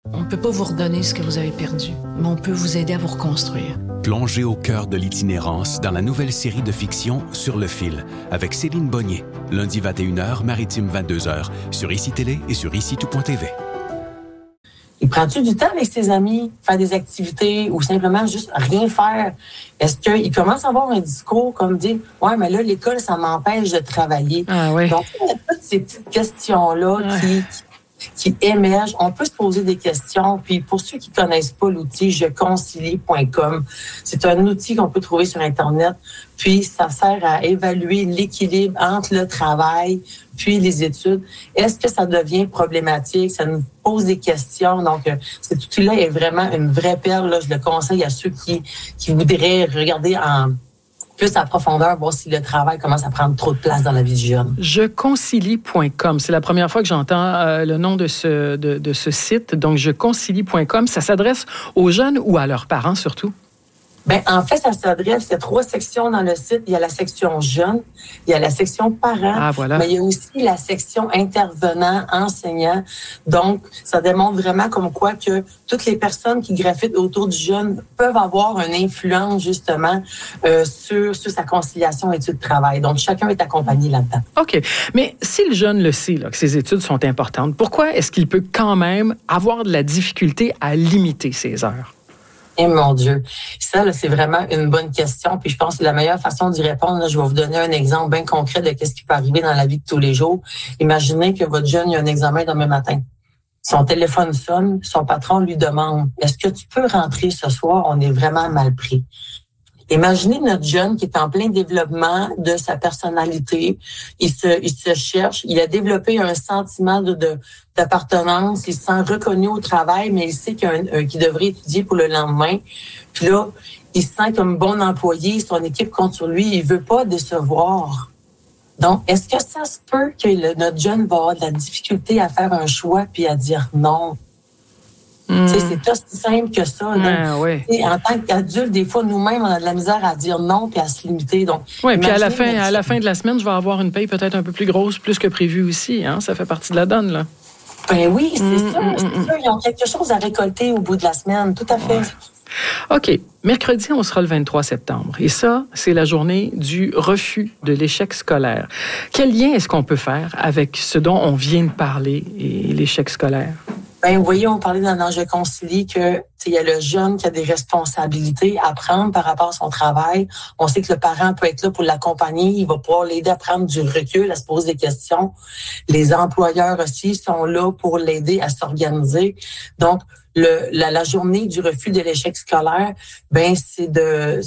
On ne peut pas vous redonner ce que vous avez perdu, mais on peut vous aider à vous reconstruire. Plongez au cœur de l'itinérance dans la nouvelle série de fiction Sur le fil, avec Céline Bonnier, lundi 21h, maritime 22h, sur ICI Télé et sur ICI-tout.tv. Et prends-tu du temps avec ses amis, faire des activités ou simplement juste rien faire? Est-ce qu'il commence à avoir un discours comme dire « Ouais, mais là, l'école, ça m'empêche de travailler. » Ah oui. Donc, il y a toutes ces petites questions-là qui émergent. On peut se poser des questions. Puis, pour ceux qui connaissent pas l'outil, jeconcilie.com, c'est un outil qu'on peut trouver sur Internet. Puis, ça sert à évaluer l'équilibre entre le travail puis les études. Est-ce que ça devient problématique? Ça nous pose des questions. Donc, cet outil-là est vraiment une vraie perle. Là. Je le conseille à ceux qui voudraient regarder en plus à profondeur, voir si le travail commence à prendre trop de place dans la vie du jeune. Jeconcilie.com, c'est la première fois que j'entends le nom de ce site. Donc, jeconcilie.com, ça s'adresse aux jeunes ou à leurs parents surtout? Ben, en fait, ça s'adresse, il y a 3 sections dans le site. Il y a la section jeunes, il y a la section parents, mais il y a aussi la section intervenants, enseignants. Donc, ça démontre vraiment comme quoi que toutes les personnes qui gravitent autour du jeune peuvent avoir une influence, justement, sur sa conciliation études-travail. Donc, chacun est accompagné là-dedans. OK. Mais si le jeune le sait, là, que ses études sont importantes, pourquoi est-ce qu'il peut quand même avoir de la difficulté à limiter ses heures? Eh mon Dieu, ça là, c'est vraiment une bonne question. Puis je pense que la meilleure façon d'y répondre, là, je vais vous donner un exemple bien concret de ce qui peut arriver dans la vie de tous les jours. Imaginez que votre jeune il a un examen demain matin. Son téléphone sonne, son patron lui demande « Est-ce que tu peux rentrer ce soir? On est vraiment mal pris. » Imaginez notre jeune qui est en plein développement de sa personnalité. Il se cherche. Il a développé un sentiment d'appartenance. Il se sent reconnu au travail, mais il sait qu'il devrait étudier pour le lendemain. Puis là, il se sent comme bon employé. Son équipe compte sur lui. Il veut pas décevoir. Donc, est-ce que ça se peut que notre jeune va avoir de la difficulté à faire un choix puis à dire non? C'est aussi simple que ça. Oui. En tant qu'adulte, des fois, nous-mêmes, on a de la misère à dire non puis à se limiter. Donc, oui, puis à la fin de la semaine, je vais avoir une paye peut-être un peu plus grosse, plus que prévu aussi. Hein? Ça fait partie de la donne, là. Ben oui, c'est ça. Ils ont quelque chose à récolter au bout de la semaine. Tout à fait. Ouais. OK. Mercredi, on sera le 23 septembre. Et ça, c'est la journée du refus de l'échec scolaire. Quel lien est-ce qu'on peut faire avec ce dont on vient de parler et l'échec scolaire? Ben, vous voyez, on parlait dans Je concilie que il y a le jeune qui a des responsabilités à prendre par rapport à son travail. On sait que le parent peut être là pour l'accompagner. Il va pouvoir l'aider à prendre du recul, à se poser des questions. Les employeurs aussi sont là pour l'aider à s'organiser. Donc, la journée du refus de l'échec scolaire, ben, c'est de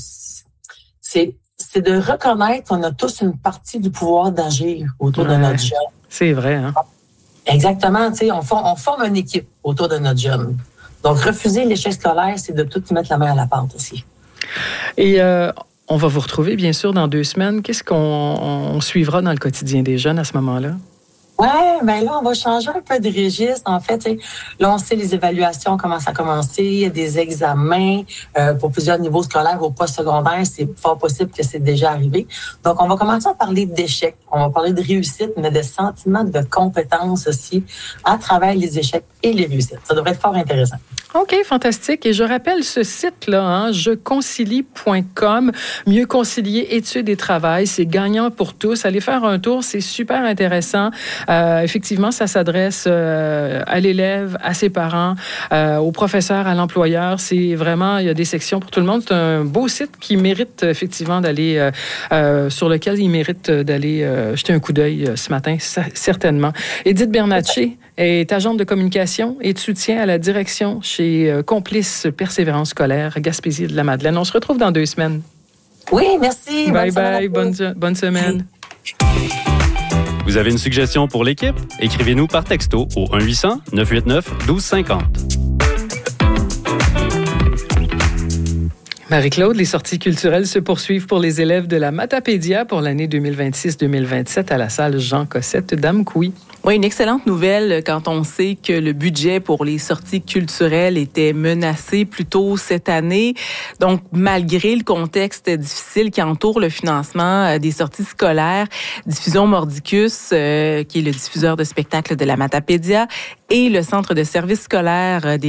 reconnaître qu'on a tous une partie du pouvoir d'agir autour de notre jeune. C'est vrai, hein? Exactement, tu sais, on forme une équipe autour de notre jeune. Donc, refuser l'échec scolaire, c'est de tout y mettre la main à la pâte aussi. Et on va vous retrouver, bien sûr, dans 2 semaines. Qu'est-ce qu'on suivra dans le quotidien des jeunes à ce moment-là? Oui, bien là, on va changer un peu de registre. En fait, là, on sait les évaluations commencent à commencer. Il y a des examens pour plusieurs niveaux scolaires au post-secondaire. C'est fort possible que c'est déjà arrivé. Donc, on va commencer à parler d'échecs. On va parler de réussite, mais de sentiments de compétence aussi à travers les échecs et les réussites. Ça devrait être fort intéressant. OK, fantastique. Et je rappelle ce site-là, hein, jeconcilie.com, mieux concilier études et travail. C'est gagnant pour tous. Allez faire un tour, c'est super intéressant. Effectivement, ça s'adresse à l'élève, à ses parents, aux professeurs, à l'employeur. C'est vraiment, il y a des sections pour tout le monde. C'est un beau site qui mérite effectivement d'aller, sur lequel il mérite d'aller jeter un coup d'œil ce matin, certainement. Édith Bernatchez est agente de communication et de soutien à la direction chez Complice Persévérance scolaire, Gaspésie de la Madeleine. On se retrouve dans 2 semaines. Oui, merci. Bye. Bonne semaine. Vous avez une suggestion pour l'équipe? Écrivez-nous par texto au 1-800-989-1250. Marie-Claude, les sorties culturelles se poursuivent pour les élèves de la Matapédia pour l'année 2026-2027 à la salle Jean Cossette d'Amkoui. Oui, une excellente nouvelle quand on sait que le budget pour les sorties culturelles était menacé plus tôt cette année. Donc, malgré le contexte difficile qui entoure le financement des sorties scolaires, Diffusion Mordicus, qui est le diffuseur de spectacles de la Matapédia, et le Centre de services scolaires des